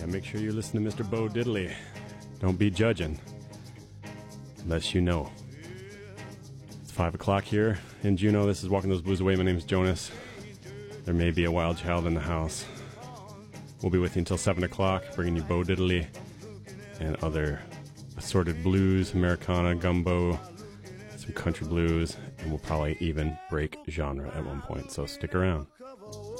Yeah, make sure you listen to Mr. Bo Diddley. Don't be judging. Unless you know. It's 5 o'clock here in Juneau. This is Walking Those Blues Away. My name is Jonas. There may be a wild child in the house. We'll be with you until 7 o'clock, bringing you Bo Diddley and other assorted blues, Americana, gumbo, some country blues, and we'll probably even break genre at one point, so stick around.